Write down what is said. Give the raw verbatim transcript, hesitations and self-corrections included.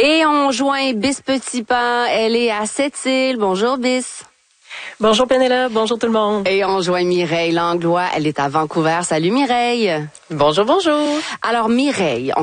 Et on joint Bis Petitpas, elle est à Sept-Îles. Bonjour Bis. Bonjour Pénélope, bonjour tout le monde. Et on joint Mireille Langlois, elle est à Vancouver. Salut Mireille. Bonjour, bonjour. Alors Mireille, on